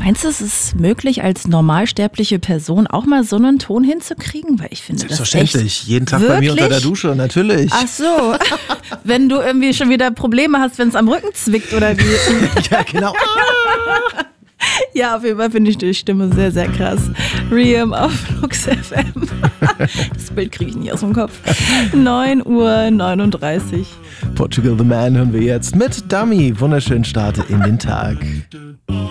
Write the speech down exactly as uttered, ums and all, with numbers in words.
Meinst du, es ist möglich, als normalsterbliche Person auch mal so einen Ton hinzukriegen? Weil ich finde das echt... Selbstverständlich. Jeden Tag Wirklich? bei mir unter der Dusche, natürlich. Ach so, wenn du irgendwie schon wieder Probleme hast, wenn es am Rücken zwickt oder wie? Ja, genau. Ja, auf jeden Fall finde ich die Stimme sehr, sehr krass. Riem auf Flux F M. Das Bild kriege ich nicht aus dem Kopf. neun Uhr neununddreißig. Portugal the Man hören wir jetzt mit Dummy. Wunderschönen Start in den Tag.